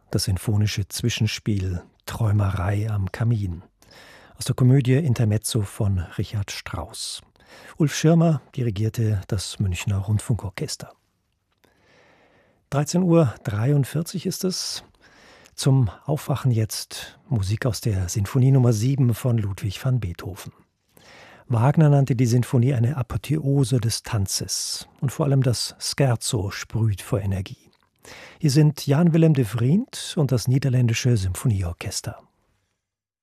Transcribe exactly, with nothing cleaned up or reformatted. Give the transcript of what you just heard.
das sinfonische Zwischenspiel Träumerei am Kamin aus der Komödie Intermezzo von Richard Strauss. Ulf Schirmer dirigierte das Münchner Rundfunkorchester. dreizehn Uhr dreiundvierzig ist es. Zum Aufwachen jetzt Musik aus der Sinfonie Nummer sieben von Ludwig van Beethoven. Wagner nannte die Sinfonie eine Apotheose des Tanzes und vor allem das Scherzo sprüht vor Energie. Hier sind Jan Willem de Vriend und das Niederländische Symphonieorchester.